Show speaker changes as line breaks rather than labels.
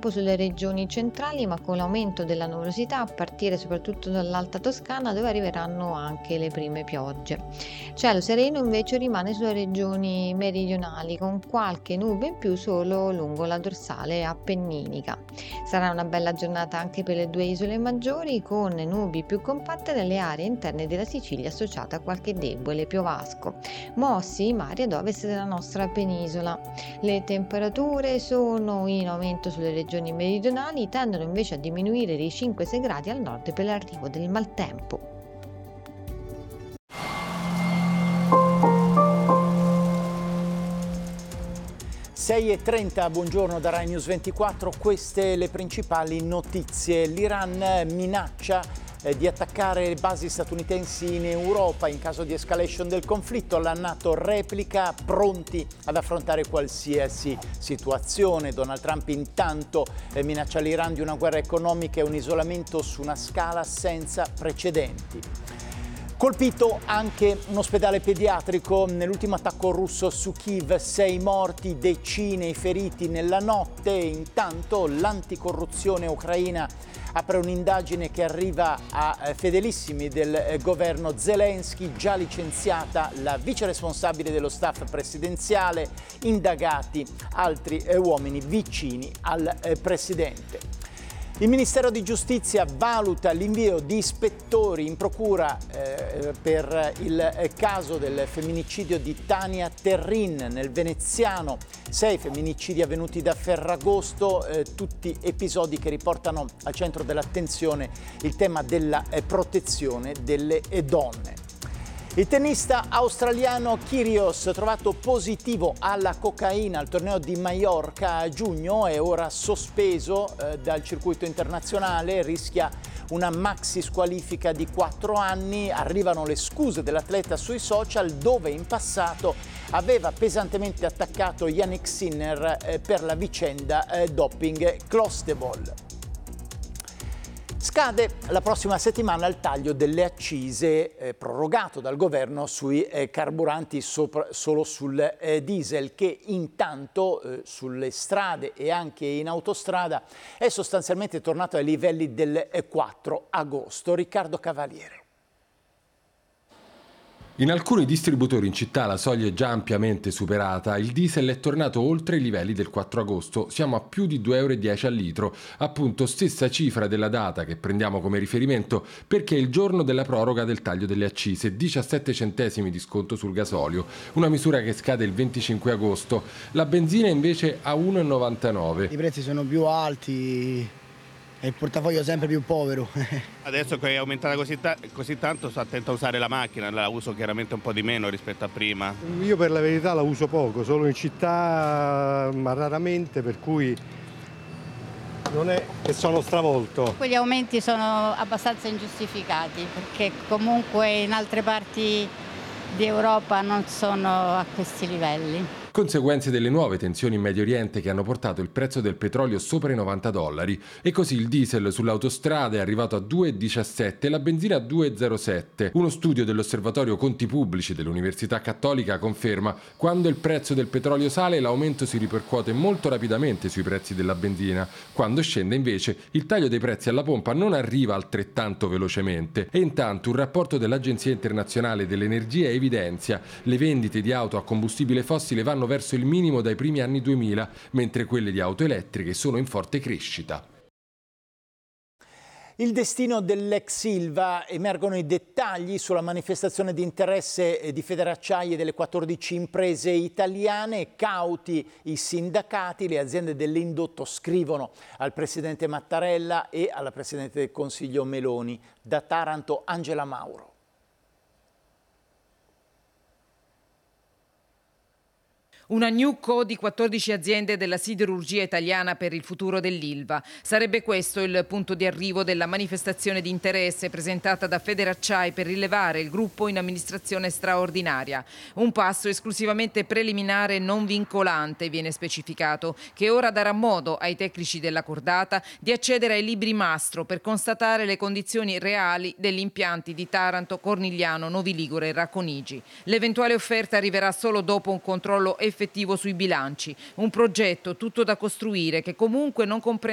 maltempo sulle regioni centrali, ma con l'aumento della nuvolosità a partire soprattutto dall'Alta Toscana, dove arriveranno anche le prime piogge. Cielo sereno invece rimane sulle regioni meridionali, con qualche nube in più solo lungo la dorsale appenninica. Sarà una bella giornata anche per le due isole maggiori, con nubi più compatte nelle aree interne della Sicilia associate a qualche debole piovasco, mossi i mari ad ovest della nostra penisola. Le temperature sono in aumento sulle regioni meridionali, tendono invece a diminuire dei 5-6 gradi al nord per l'arrivo del maltempo.
Sei e 30, buongiorno da Rai News 24, queste le principali notizie. L'Iran minaccia di attaccare le basi statunitensi in Europa in caso di escalation del conflitto. La NATO replica, pronti ad affrontare qualsiasi situazione. Donald Trump intanto minaccia l'Iran di una guerra economica e un isolamento su una scala senza precedenti. Colpito anche un ospedale pediatrico nell'ultimo attacco russo su Kiev, 6 morti, decine i feriti nella notte. Intanto l'anticorruzione ucraina apre un'indagine che arriva a fedelissimi del governo Zelensky, già licenziata la vice responsabile dello staff presidenziale, indagati altri uomini vicini al presidente. Il Ministero di Giustizia valuta l'invio di ispettori in procura per il caso del femminicidio di Tania Terrin nel Veneziano. 6 femminicidi avvenuti da Ferragosto, tutti episodi che riportano al centro dell'attenzione il tema della protezione delle donne. Il tennista australiano Kyrgios, trovato positivo alla cocaina al torneo di Maiorca a giugno, è ora sospeso dal circuito internazionale, rischia una maxi squalifica di 4 anni. Arrivano le scuse dell'atleta sui social, dove in passato aveva pesantemente attaccato Yannick Sinner per la vicenda doping Clostebol. Scade la prossima settimana il taglio delle accise prorogato dal governo sui carburanti solo sul diesel, che intanto sulle strade e anche in autostrada è sostanzialmente tornato ai livelli del 4 agosto. Riccardo Cavaliere.
In alcuni distributori in città la soglia è già ampiamente superata, il diesel è tornato oltre i livelli del 4 agosto, siamo a più di 2,10 € al litro, appunto stessa cifra della data che prendiamo come riferimento perché è il giorno della proroga del taglio delle accise, 17 centesimi di sconto sul gasolio, una misura che scade il 25 agosto, la benzina invece a 1,99 €.
I prezzi sono più alti e il portafoglio sempre più povero.
Adesso che è aumentata così tanto sto attento a usare la macchina, la uso chiaramente un po' di meno rispetto a prima.
Io per la verità la uso poco, solo in città, ma raramente, per cui non è che sono stravolto.
Quegli aumenti sono abbastanza ingiustificati, perché comunque in altre parti di Europa non sono a questi livelli.
Conseguenze delle nuove tensioni in Medio Oriente che hanno portato il prezzo del petrolio sopra i $90 e così il diesel sull'autostrada è arrivato a 2,17 e la benzina a 2,07. Uno studio dell'Osservatorio Conti Pubblici dell'Università Cattolica conferma: quando il prezzo del petrolio sale l'aumento si ripercuote molto rapidamente sui prezzi della benzina, quando scende invece il taglio dei prezzi alla pompa non arriva altrettanto velocemente. E intanto un rapporto dell'Agenzia Internazionale dell'Energia evidenzia: le vendite di auto a combustibile fossile vanno verso il minimo dai primi anni 2000, mentre quelle di auto elettriche sono in forte crescita.
Il destino dell'ex Ilva, emergono i dettagli sulla manifestazione di interesse di Federacciai e delle 14 imprese italiane. Cauti i sindacati, le aziende dell'indotto scrivono al presidente Mattarella e alla presidente del Consiglio Meloni. Da Taranto, Angela Mauro.
Una newco di 14 aziende della siderurgia italiana per il futuro dell'Ilva. Sarebbe questo il punto di arrivo della manifestazione di interesse presentata da Federacciai per rilevare il gruppo in amministrazione straordinaria. Un passo esclusivamente preliminare e non vincolante, viene specificato, che ora darà modo ai tecnici della cordata di accedere ai libri mastro per constatare le condizioni reali degli impianti di Taranto, Cornigliano, Novi Ligure e Racconigi. L'eventuale offerta arriverà solo dopo un controllo effettivo sui bilanci, un progetto tutto da costruire che comunque non comprende